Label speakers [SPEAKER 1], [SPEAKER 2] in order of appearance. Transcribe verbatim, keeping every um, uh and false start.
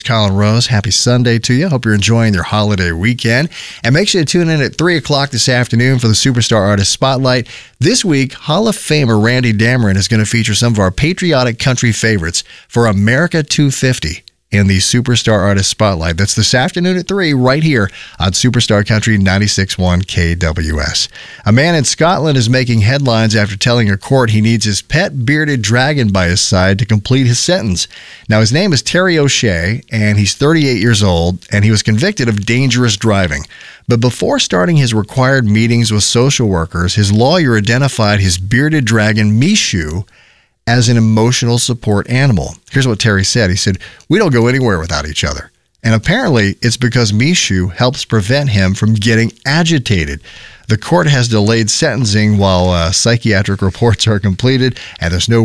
[SPEAKER 1] Colin Rose, happy Sunday to you. Hope you're enjoying your holiday weekend. And make sure to tune in at three o'clock this afternoon for the Superstar Artist Spotlight. This week, Hall of Famer Randy Dameron is going to feature some of our patriotic country favorites for America two fifty in the Superstar Artist Spotlight. That's this afternoon at three right here on Superstar Country ninety-six point one K W S. A man in Scotland is making headlines after telling a court he needs his pet bearded dragon by his side to complete his sentence. Now, his name is Terry O'Shea, and he's thirty-eight years old, and he was convicted of dangerous driving. But before starting his required meetings with social workers, his lawyer identified his bearded dragon, Mishu, as an emotional support animal. Here's what Terry said. He said, "We don't go anywhere without each other." And apparently it's because Mishu helps prevent him from getting agitated. The court has delayed sentencing while uh, psychiatric reports are completed, and there's no